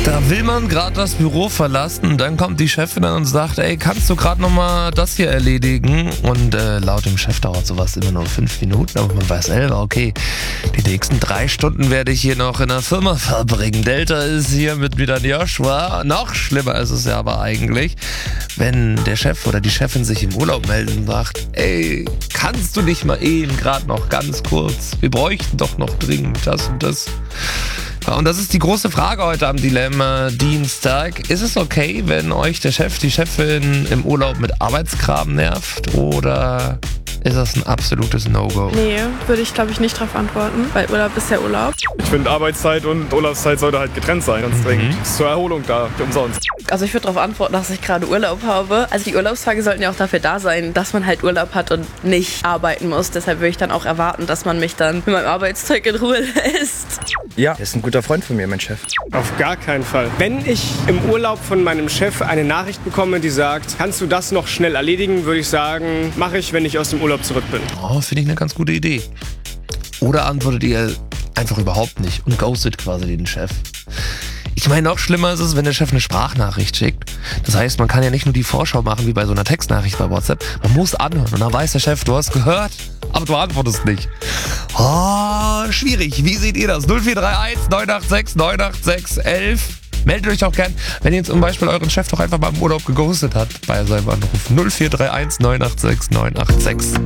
Da will man gerade das Büro verlassen, dann kommt die Chefin an und sagt, ey, kannst du gerade nochmal das hier erledigen? Und laut dem Chef dauert sowas immer nur 5 Minuten, aber man weiß selber, okay, die nächsten 3 Stunden werde ich hier noch in der Firma verbringen. Delta ist hier mit wieder Joshua. Noch schlimmer ist es ja aber eigentlich, wenn der Chef oder die Chefin sich im Urlaub meldet und sagt, ey, kannst du nicht mal eben gerade noch ganz kurz? Wir bräuchten doch noch dringend das und das. Ja, und das ist die große Frage heute am Dilemma-Dienstag. Ist es okay, wenn euch der Chef, die Chefin im Urlaub mit Arbeitskram nervt? Oder ist das ein absolutes No-Go? Nee, würde ich glaube ich nicht drauf antworten, weil Urlaub ist ja Urlaub. Ich finde, Arbeitszeit und Urlaubszeit sollte halt getrennt sein, ganz dringend. Ist zur Erholung da, umsonst. Also ich würde darauf antworten, dass ich gerade Urlaub habe. Also die Urlaubstage sollten ja auch dafür da sein, dass man halt Urlaub hat und nicht arbeiten muss. Deshalb würde ich dann auch erwarten, dass man mich dann mit meinem Arbeitszeug in Ruhe lässt. Ja, er ist ein guter Freund von mir, mein Chef. Auf gar keinen Fall. Wenn ich im Urlaub von meinem Chef eine Nachricht bekomme, die sagt, kannst du das noch schnell erledigen, würde ich sagen, mache ich, wenn ich aus dem Urlaub zurück bin. Oh, finde ich eine ganz gute Idee. Oder antwortet ihr einfach überhaupt nicht und ghostet quasi den Chef? Ich meine, noch schlimmer ist es, wenn der Chef eine Sprachnachricht schickt. Das heißt, man kann ja nicht nur die Vorschau machen wie bei so einer Textnachricht bei WhatsApp. Man muss anhören und dann weiß der Chef, du hast gehört, aber du antwortest nicht. Oh, schwierig. Wie seht ihr das? 0431 986 986 11. Meldet euch auch gern, wenn ihr zum Beispiel euren Chef doch einfach mal im Urlaub geghostet habt bei seinem Anruf. 0431 986 986.